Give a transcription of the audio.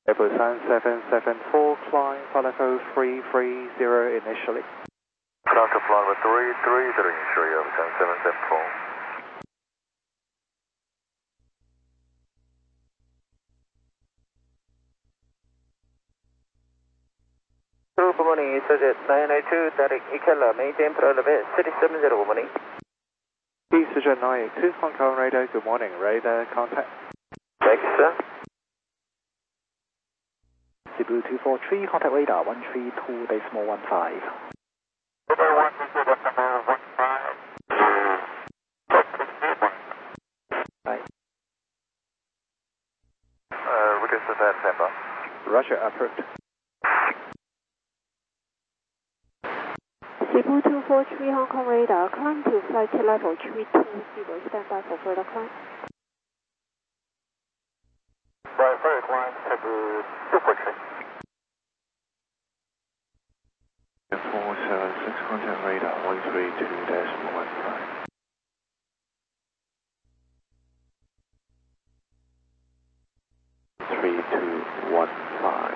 Airbus 3774, climb Falaco 330 initially. Falaco flying with 330 initially over 7774. Good morning, Easterjet 982, Derek Ikela, maintain parallel 370, good morning. Easterjet 982, Hong Kong radar, good morning, radar contact. Thank you, sir. Cebu 243, contact radar 132.15. Right. Request to that temper. Roger, approved. Cebu 243 Hong Kong radar, climb to flight level 320, stand by for further climb. Right, further climb, Cebu 243. 476, contact radar 132.15. 3215.